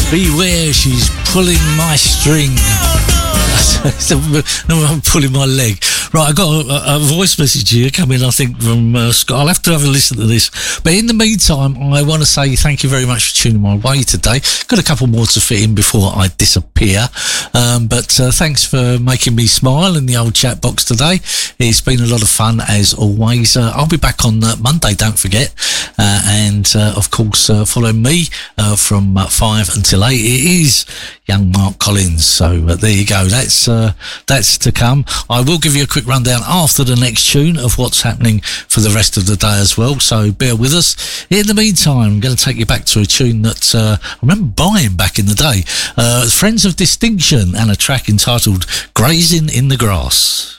Beware, she's pulling my string. No, I'm pulling my leg. Right, I got a voice message here coming, I think, from Scott. I'll have to have a listen to this. But in the meantime, I want to say thank you very much for tuning my way today. Got a couple more to fit in before I disappear. But thanks for making me smile in the old chat box today. It's been a lot of fun, as always. I'll be back on Monday, don't forget. And, of course, follow me from 5 until 8. It is young Mark Collins. So there you go. That's to come. I will give you a quick rundown after the next tune of what's happening for the rest of the day as well, so bear with us. In the meantime, I'm going to take you back to a tune that I remember buying back in the day, Friends of Distinction, and a track entitled Grazing in the Grass.